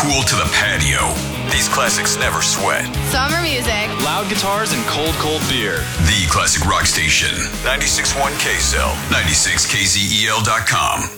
cool to the patio. These classics never sweat. Summer music. Loud guitars and cold beer. The Classic Rock Station. 96.1 KSL. 96KZEL.com.